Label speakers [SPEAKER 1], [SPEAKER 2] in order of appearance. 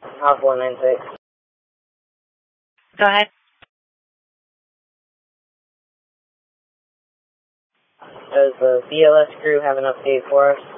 [SPEAKER 1] Hawk 196.
[SPEAKER 2] Go ahead.
[SPEAKER 1] Does the BLS crew have an update for us?